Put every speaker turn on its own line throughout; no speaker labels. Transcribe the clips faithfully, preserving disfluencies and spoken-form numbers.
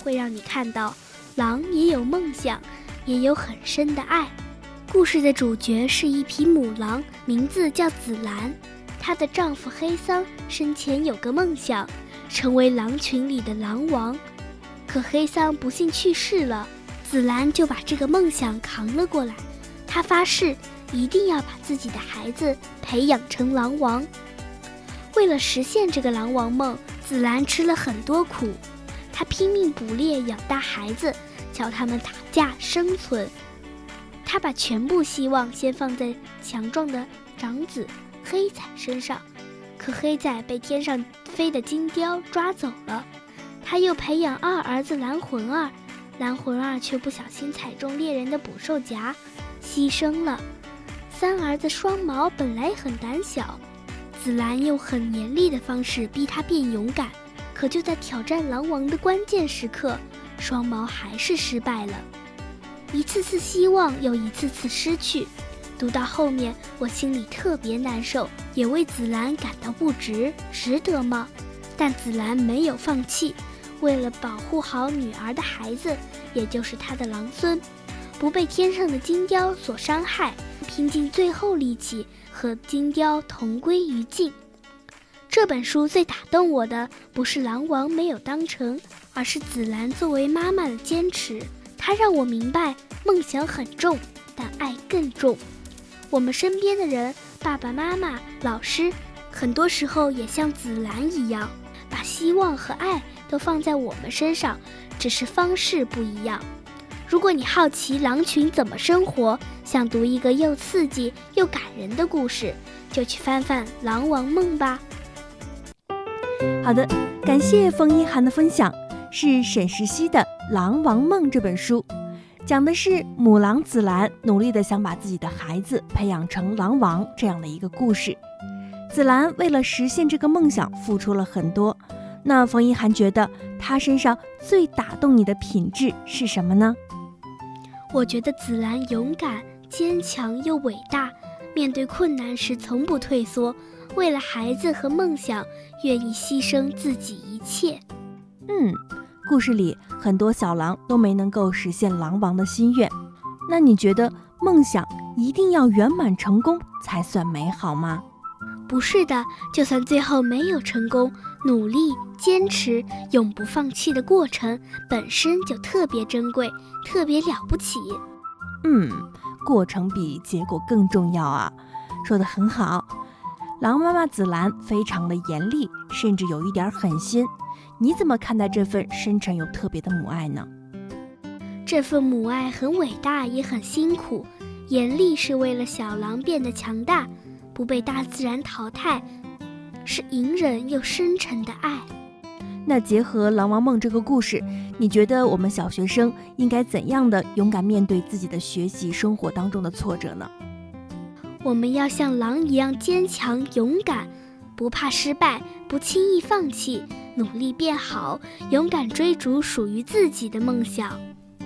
会让你看到，狼也有梦想，也有很深的爱。故事的主角是一匹母狼，名字叫紫兰。她的丈夫黑桑生前有个梦想，成为狼群里的狼王。可黑桑不幸去世了，紫兰就把这个梦想扛了过来。她发誓一定要把自己的孩子培养成狼王。为了实现这个狼王梦，紫兰吃了很多苦。她拼命捕猎养大孩子，教他们打架生存。她把全部希望先放在强壮的长子黑仔身上，可黑仔被天上飞的金雕抓走了。她又培养二儿子蓝魂儿，蓝魂儿却不小心踩中猎人的捕兽夹，牺牲了。三儿子双毛本来很胆小，紫兰用很严厉的方式逼他变勇敢，可就在挑战狼王的关键时刻，双毛还是失败了。一次次希望又一次次失去，读到后面我心里特别难受，也为紫兰感到不值，值得吗？但紫兰没有放弃，为了保护好女儿的孩子，也就是她的狼孙，不被天上的金雕所伤害，拼尽最后力气和金雕同归于尽。这本书最打动我的不是狼王没有当成，而是紫兰作为妈妈的坚持。她让我明白，梦想很重，但爱更重。我们身边的人，爸爸妈妈、老师，很多时候也像紫兰一样，把希望和爱都放在我们身上，只是方式不一样。如果你好奇狼群怎么生活，想读一个又刺激又感人的故事，就去翻翻《狼王梦》吧。
好的，感谢冯一涵的分享，是沈石溪的《狼王梦》这本书，讲的是母狼紫兰努力地想把自己的孩子培养成狼王这样的一个故事。紫兰为了实现这个梦想付出了很多，那冯一涵觉得她身上最打动你的品质是什么呢？
我觉得紫兰勇敢、坚强又伟大，面对困难时从不退缩，为了孩子和梦想，愿意牺牲自己一切。
嗯，故事里很多小狼都没能够实现狼王的心愿，那你觉得梦想一定要圆满成功才算美好吗？
不是的，就算最后没有成功，努力、坚持、永不放弃的过程本身就特别珍贵，特别了不起。
嗯，过程比结果更重要啊，说得很好。狼妈妈紫兰非常的严厉，甚至有一点狠心，你怎么看待这份深沉又特别的母爱呢？
这份母爱很伟大，也很辛苦。严厉是为了小狼变得强大，不被大自然淘汰，是隐忍又深沉的爱。
那结合《狼王梦》这个故事，你觉得我们小学生应该怎样的勇敢面对自己的学习生活当中的挫折呢？
我们要像狼一样坚强勇敢，不怕失败，不轻易放弃，努力变好，勇敢追逐属于自己的梦想。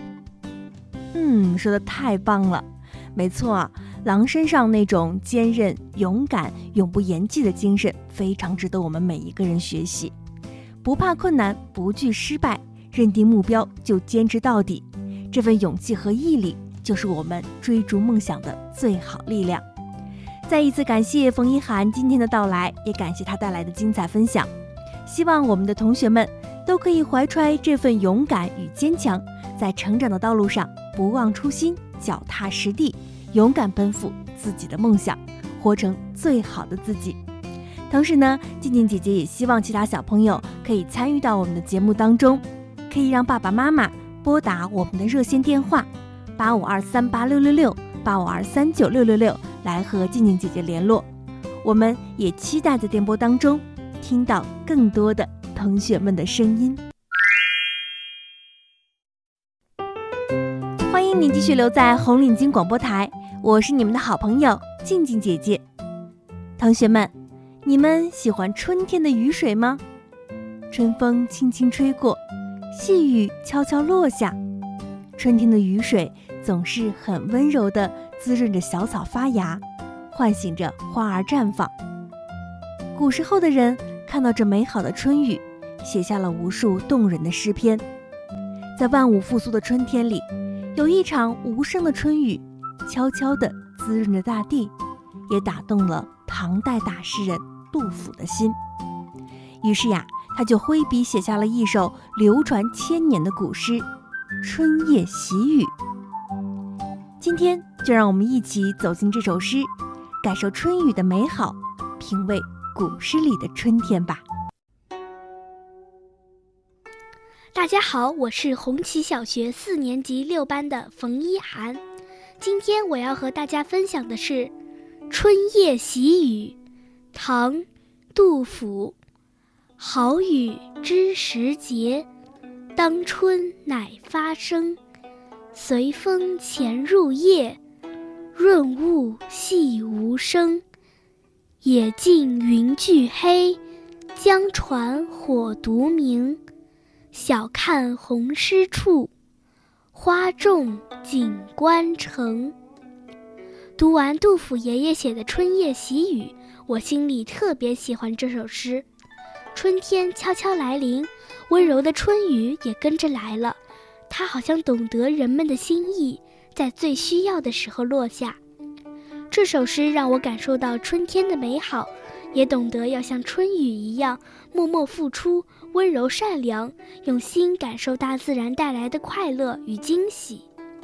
嗯，说得太棒了。没错啊，狼身上那种坚韧、勇敢、永不言弃的精神，非常值得我们每一个人学习。不怕困难，不惧失败，认定目标就坚持到底，这份勇气和毅力，就是我们追逐梦想的最好力量。再一次感谢冯一涵今天的到来，也感谢他带来的精彩分享。希望我们的同学们都可以怀揣这份勇敢与坚强，在成长的道路上不忘初心，脚踏实地，勇敢奔赴自己的梦想，活成最好的自己。同时呢，静静姐姐也希望其他小朋友可以参与到我们的节目当中，可以让爸爸妈妈拨打我们的热线电话八五二三八六六六八五二三九六六六来和静静姐姐联络。我们也期待在电波当中听到更多的同学们的声音。欢迎你继续留在红领巾广播台，我是你们的好朋友静静姐姐。同学们，你们喜欢春天的雨水吗？春风轻轻吹过，细雨悄悄落下，春天的雨水总是很温柔地滋润着小草发芽，唤醒着花儿绽放。古时候的人看到这美好的春雨，写下了无数动人的诗篇。 在万物复苏的春天里，有一场无声的春雨，悄悄地滋润着大地，也打动了唐代大诗人杜甫的心。于是呀，他就挥笔写下了一首流传千年的古诗《春夜喜雨》。今天就让我们一起走进这首诗，感受春雨的美好，品味古诗里的春天吧。
大家好，我是红旗小学四年级六班的冯一涵。今天我要和大家分享的是《春夜喜雨》，唐·杜甫。好雨知时节，当春乃发生。随风潜入夜，润物细无声。野径云俱黑，江船火独明。晓看红湿处，花重锦官城。读完杜甫爷爷写的《春夜喜雨》，我心里特别喜欢这首诗。春天悄悄来临，温柔的春雨也跟着来了。它好像懂得人们的心意，在最需要的时候落下。这首诗让我感受到春天的美好，也懂得要像春雨一样默默付出，温柔善良，用心感受大自然带来的快乐与惊喜。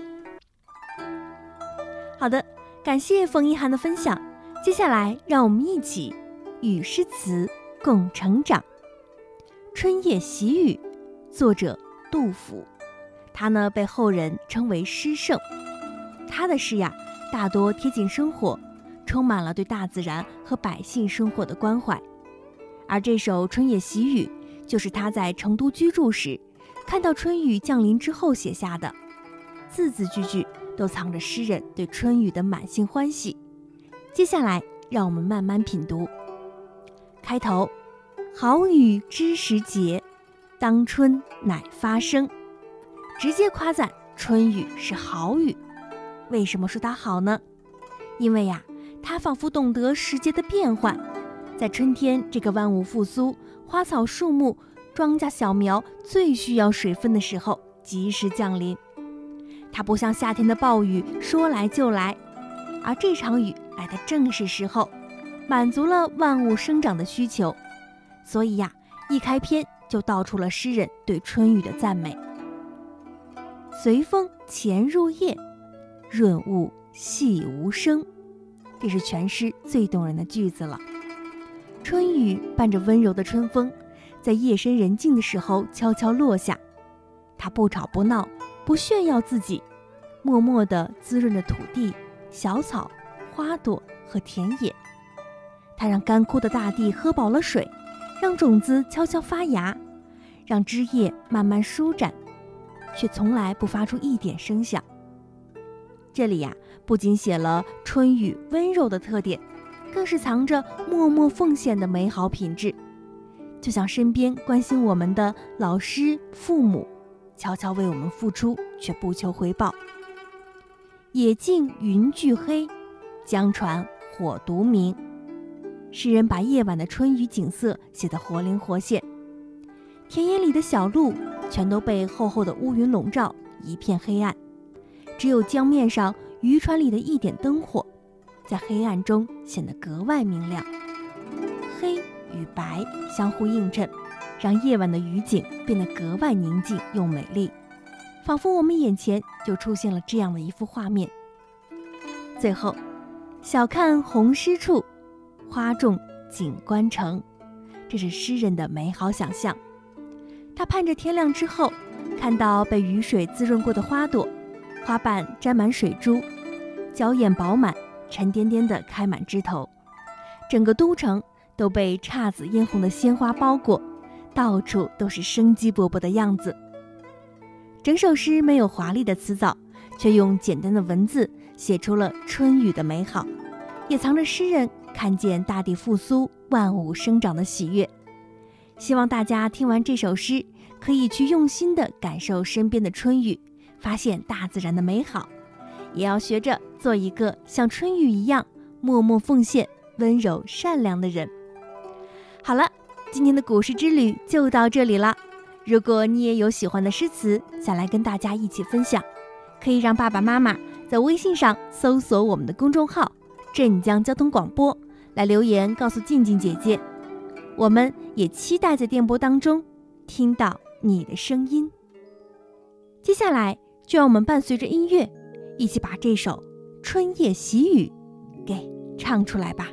好的，感谢冯一涵的分享。接下来让我们一起与诗词共成长。春夜喜雨，作者杜甫。他呢被后人称为诗圣。他的诗呀，大多贴近生活，充满了对大自然和百姓生活的关怀。而这首《春夜喜雨》就是他在成都居住时，看到春雨降临之后写下的，字字句句都藏着诗人对春雨的满心欢喜。接下来让我们慢慢品读。开头，好雨知时节，当春乃发生。直接夸赞春雨是好雨。为什么说它好呢？因为呀，它仿佛懂得时节的变换，在春天这个万物复苏、花草树木、庄稼小苗最需要水分的时候及时降临。它不像夏天的暴雨说来就来，而这场雨来的正是时候，满足了万物生长的需求。所以呀，一开篇就道出了诗人对春雨的赞美。随风潜入夜，润物细无声。这是全诗最动人的句子了。春雨伴着温柔的春风，在夜深人静的时候悄悄落下。它不吵不闹，不炫耀自己，默默地滋润着土地、小草、花朵和田野。它让干枯的大地喝饱了水，让种子悄悄发芽，让枝叶慢慢舒展，却从来不发出一点声响。这里呀，不仅写了春雨温柔的特点，更是藏着默默奉献的美好品质。就像身边关心我们的老师、父母，悄悄为我们付出，却不求回报。野径云俱黑，江船火独明。诗人把夜晚的春雨景色写得活灵活现，田野里的小路全都被厚厚的乌云笼罩，一片黑暗。只有江面上渔船里的一点灯火，在黑暗中显得格外明亮。黑与白相互映衬，让夜晚的雨景变得格外宁静又美丽，仿佛我们眼前就出现了这样的一幅画面。最后，晓看红湿处，花重锦官城。这是诗人的美好想象。他盼着天亮之后，看到被雨水滋润过的花朵，花瓣沾满水珠，娇艳饱满，沉甸甸地开满枝头。整个都城都被姹紫嫣红的鲜花包裹，到处都是生机勃勃的样子。整首诗没有华丽的词藻，却用简单的文字写出了春雨的美好，也藏着诗人看见大地复苏、万物生长的喜悦。希望大家听完这首诗，可以去用心地感受身边的春雨，发现大自然的美好，也要学着做一个像春雨一样默默奉献、温柔善良的人。好了，今天的古诗之旅就到这里了。 如果你也有喜欢的诗词想来跟大家一起分享，可以让爸爸妈妈在微信上搜索我们的公众号镇江交通广播来留言告诉静静姐姐，我们也期待在电波当中听到你的声音。接下来就让我们伴随着音乐一起把这首《春夜喜雨》给唱出来吧。